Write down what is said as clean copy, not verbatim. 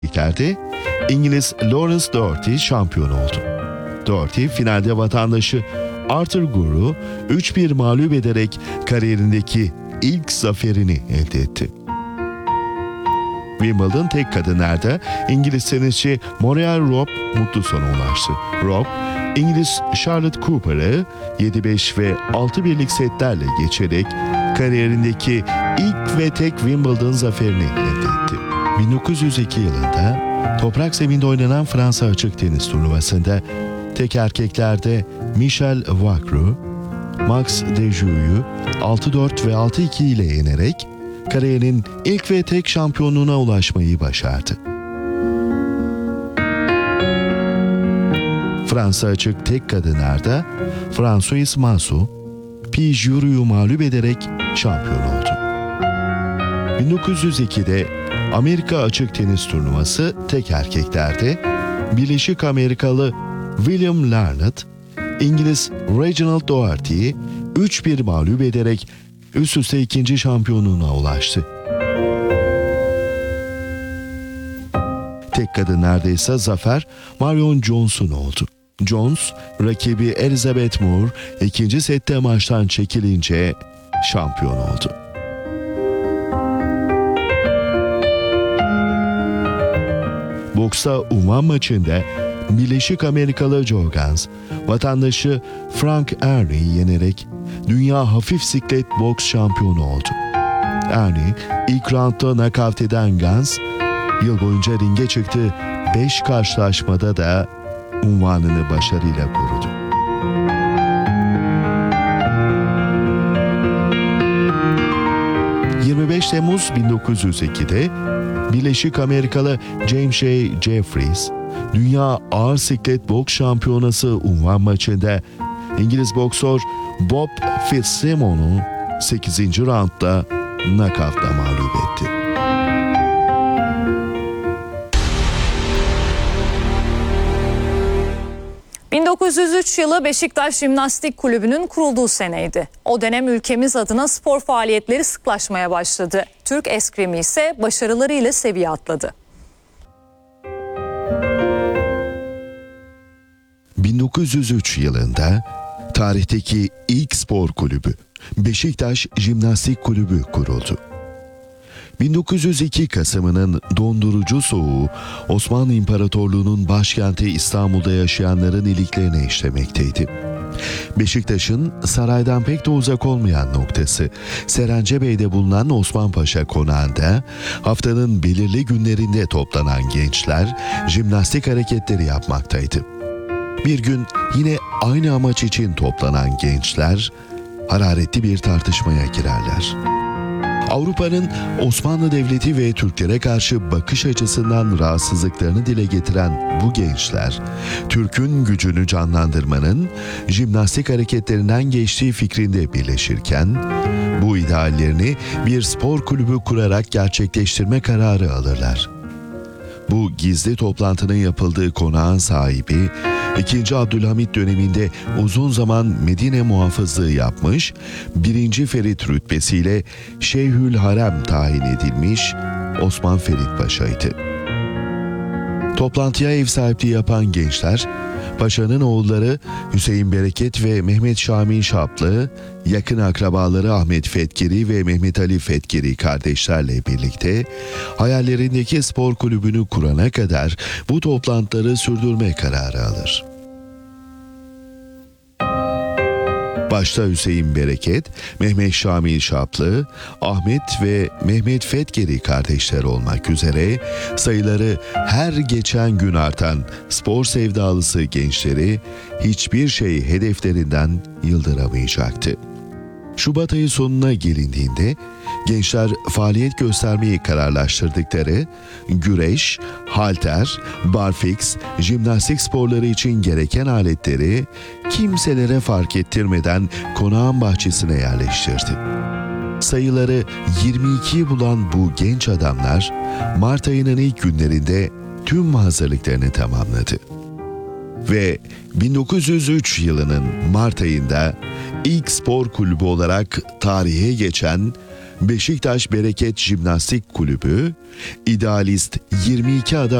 erkeklerde İngiliz Lawrence Doherty şampiyon oldu. Doherty finalde vatandaşı Arthur Gore'u 3-1 mağlup ederek kariyerindeki ilk zaferini elde etti. Wimbledon tek kadınlarda İngiliz tenisçi Moriah Robb mutlu sona ulaştı. Robb, İngiliz Charlotte Cooper'ı 7-5 ve 6-1'lik setlerle geçerek kariyerindeki ilk ve tek Wimbledon zaferini elde etti. 1902 yılında toprak zeminde oynanan Fransa açık tenis turnuvasında tek erkeklerde Michel Vacru, Max Dejoux 6-4 ve 6-2 ile yenerek kariyerinin ilk ve tek şampiyonluğuna ulaşmayı başardı. Fransa açık tek kadınlarda Françoise Massou, Pi Juru'yu mağlup ederek şampiyon oldu. 1902'de Amerika açık tenis turnuvası tek erkeklerde Birleşik Amerikalı William Larned, İngiliz Reginald Doherty'yi 3-1 mağlup ederek üst üste ikinci şampiyonluğuna ulaştı. Tek kadınlarda ise zafer Marion Jones'un oldu. Jones, rakibi Elizabeth Moore ikinci sette maçtan çekilince şampiyon oldu. Boksta unvan maçında Birleşik Amerikalı Joe Gans, vatandaşı Frank Ernie'yi yenerek dünya hafif siklet boks şampiyonu oldu. Ernie, ilk roundda nakavt eden Gans, yıl boyunca ringe çıktı, 5 karşılaşmada da unvanını başarıyla korudu. ...25 Temmuz 1902'de Birleşik Amerikalı James Shea Jeffries, Dünya Ağır Siklet Boks Şampiyonası unvan maçında İngiliz boksör Bob Fitzsimmons'u 8. roundda nakavtla mağlup etti. ...1903 yılı Beşiktaş Jimnastik Kulübü'nün kurulduğu seneydi. O dönem ülkemiz adına spor faaliyetleri sıklaşmaya başladı. Türk eskrimi ise başarılarıyla seviye atladı. 1903 yılında tarihteki ilk spor kulübü Beşiktaş Jimnastik Kulübü kuruldu. 1902 Kasım'ının dondurucu soğuğu Osmanlı İmparatorluğu'nun başkenti İstanbul'da yaşayanların iliklerine işlemekteydi. Beşiktaş'ın saraydan pek de uzak olmayan noktası Serencebey'de bulunan Osman Paşa Konağı'nda haftanın belirli günlerinde toplanan gençler jimnastik hareketleri yapmaktaydı. Bir gün yine aynı amaç için toplanan gençler hararetli bir tartışmaya girerler. Avrupa'nın Osmanlı Devleti ve Türklere karşı bakış açısından rahatsızlıklarını dile getiren bu gençler, Türk'ün gücünü canlandırmanın jimnastik hareketlerinden geçtiği fikrinde birleşirken, bu ideallerini bir spor kulübü kurarak gerçekleştirme kararı alırlar. Bu gizli toplantının yapıldığı konağın sahibi, 2. Abdülhamit döneminde uzun zaman Medine muhafızlığı yapmış, 1. Ferit rütbesiyle Şeyhülharem tayin edilmiş Osman Ferit Paşa'ydı. Toplantıya ev sahipliği yapan gençler, Paşa'nın oğulları Hüseyin Bereket ve Mehmet Şamil Şaplı, yakın akrabaları Ahmet Fetkeri ve Mehmet Ali Fetkeri kardeşlerle birlikte hayallerindeki spor kulübünü kurana kadar bu toplantıları sürdürme kararı alır. Başta Hüseyin Bereket, Mehmet Şamil Şaplı, Ahmet ve Mehmet Fetkeri kardeşler olmak üzere sayıları her geçen gün artan spor sevdalısı gençleri hiçbir şey hedeflerinden yıldıramayacaktı. Şubat ayı sonuna gelindiğinde gençler faaliyet göstermeyi kararlaştırdıkları güreş, halter, barfiks, jimnastik sporları için gereken aletleri kimselere fark ettirmeden konağın bahçesine yerleştirdi. Sayıları 22'yi bulan bu genç adamlar Mart ayının ilk günlerinde tüm hazırlıklarını tamamladı. Ve 1903 yılının Mart ayında ilk spor kulübü olarak tarihe geçen Beşiktaş Bereket Jimnastik Kulübü, İdealist 22 adı